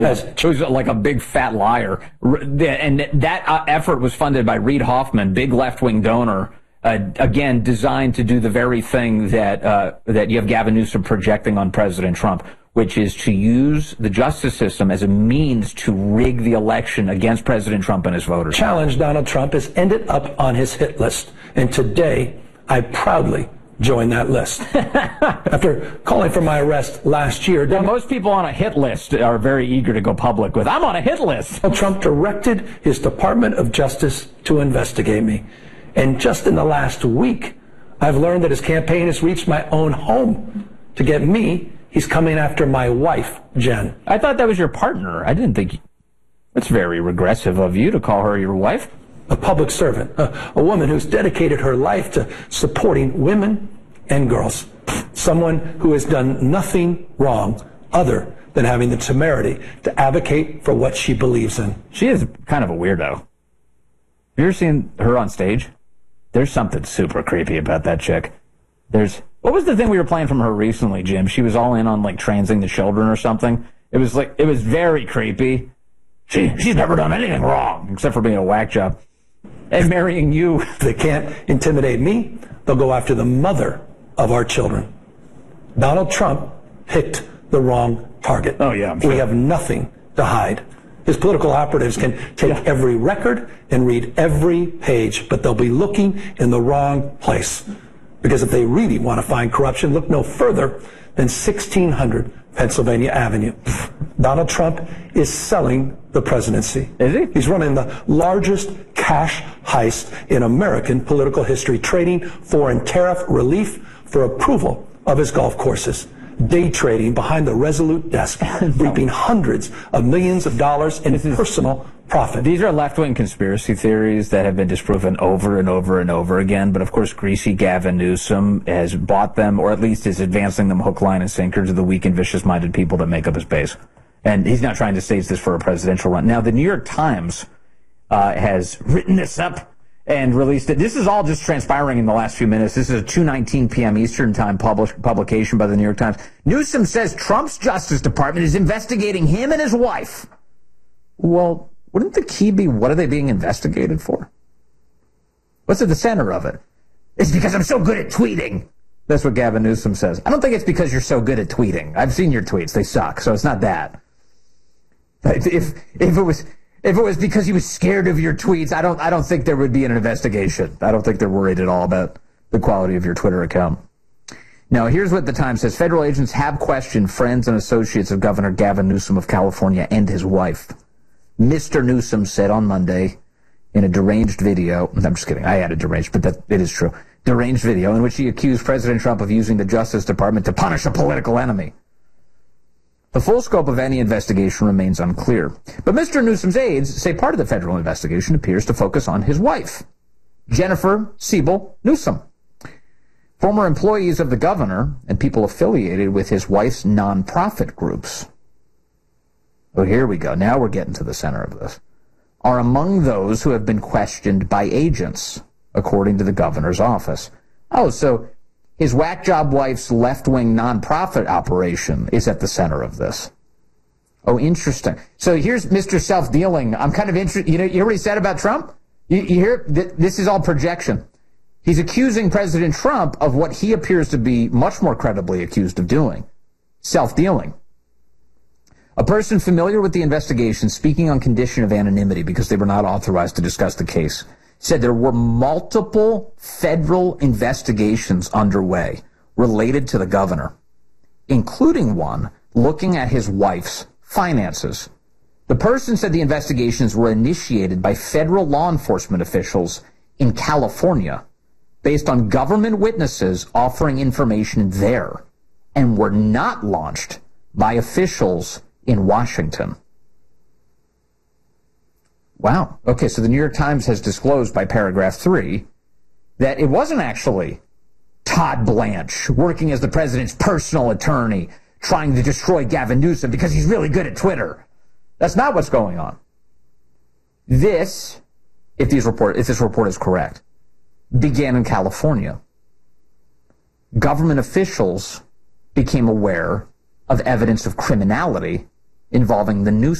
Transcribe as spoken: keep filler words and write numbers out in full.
It was like a big fat liar. And that effort was funded by Reid Hoffman, big left-wing donor, uh, again, designed to do the very thing that uh, that you have Gavin Newsom projecting on President Trump, which is to use the justice system as a means to rig the election against President Trump and his voters. Challenge Donald Trump has ended up on his hit list. And today, I proudly join that list. After calling for my arrest last year, well, most people on a hit list are very eager to go public with, I'm on a hit list. Trump directed his Department of Justice to investigate me. And just in the last week, I've learned that his campaign has reached my own home. To get me, he's coming after my wife, Jen. I thought that was your partner. I didn't think... That's very regressive of you to call her your wife. A public servant, a, a woman who's dedicated her life to supporting women and girls. Someone who has done nothing wrong other than having the temerity to advocate for what she believes in. She is kind of a weirdo. Have you ever seen her on stage? There's something super creepy about that chick. There's... What was the thing we were playing from her recently, Jim? She was all in on, like, transing the children or something. It was, like, it was very creepy. She, she's never done anything wrong, except for being a whack job. And marrying you. If they can't intimidate me, they'll go after the mother of our children. Donald Trump picked the wrong target. Oh, yeah, I'm sure. We have nothing to hide. His political operatives can take yeah. every record and read every page, but they'll be looking in the wrong place. Because if they really want to find corruption, look no further than sixteen hundred Pennsylvania Avenue. Donald Trump is selling the presidency. Is he? He's running the largest cash heist in American political history, trading foreign tariff relief for approval of his golf courses. Day trading behind the Resolute desk, reaping hundreds of millions of dollars in personal profit. These are left-wing conspiracy theories that have been disproven over and over and over again. But, of course, greasy Gavin Newsom has bought them, or at least is advancing them hook, line, and sinker to the weak and vicious-minded people that make up his base. And he's not trying to stage this for a presidential run. Now, the New York Times uh, has written this up and released it. This is all just transpiring in the last few minutes. This is a two nineteen p.m. Eastern Time publish, publication by the New York Times. Newsom says Trump's Justice Department is investigating him and his wife. Well, wouldn't the key be what are they being investigated for? What's at the center of it? It's because I'm so good at tweeting. That's what Gavin Newsom says. I don't think it's because you're so good at tweeting. I've seen your tweets. They suck, so it's not that. If if it was... If it was because he was scared of your tweets, I don't I don't think there would be an investigation. I don't think they're worried at all about the quality of your Twitter account. Now, here's what the Times says. Federal agents have questioned friends and associates of Governor Gavin Newsom of California and his wife. Mister Newsom said on Monday in a deranged video, I'm just kidding, I added deranged, but that it is true, deranged video in which he accused President Trump of using the Justice Department to punish a political enemy. The full scope of any investigation remains unclear. But Mister Newsom's aides say part of the federal investigation appears to focus on his wife, Jennifer Siebel Newsom. Former employees of the governor and people affiliated with his wife's nonprofit groups. Oh, here we go. Now we're getting to the center of this. Are among those who have been questioned by agents, according to the governor's office. Oh, so his whack job wife's left-wing nonprofit operation is at the center of this. Oh, interesting. So here's Mister Self-Dealing. I'm kind of interested. You know, you hear what he said about Trump? You, you hear? Th- this is all projection. He's accusing President Trump of what he appears to be much more credibly accused of doing. Self-dealing. A person familiar with the investigation, speaking on condition of anonymity because they were not authorized to discuss the case, said there were multiple federal investigations underway related to the governor, including one looking at his wife's finances. The person said the investigations were initiated by federal law enforcement officials in California based on government witnesses offering information there and were not launched by officials in Washington. Wow. Okay, so the New York Times has disclosed by paragraph three that it wasn't actually Todd Blanche working as the president's personal attorney trying to destroy Gavin Newsom because he's really good at Twitter. That's not what's going on. This, if these report, if this report is correct, began in California. Government officials became aware of evidence of criminality involving the new